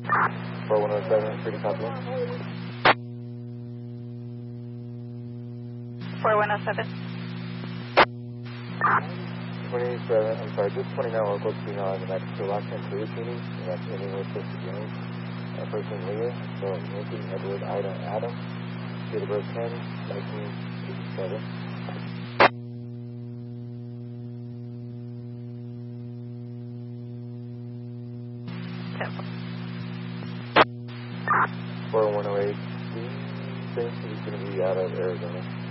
4107, pretty copy. 4107. 27, I'm sorry, just 29 local to now on the next to last time to tuning, and that's ending with 50 Jones. Person Leah, so Lincoln Edward Ida Adam, date of birth 10, 1987. 4108, he thinks he's going to be out of Arizona.